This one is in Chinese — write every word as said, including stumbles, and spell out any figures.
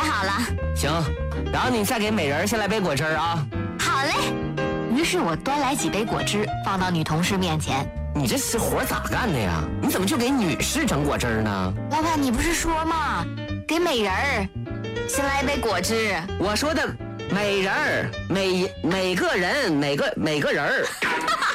好了。 行，然后你再给美人先来杯果汁啊。 好嘞。于是我端来几杯果汁，放到女同事面前。 你这是活咋干的呀？你怎么就给女士整果汁呢？ 老板，你不是说吗？给美人儿先来一杯果汁。 我说的美人儿，每每个人，每个每个人儿。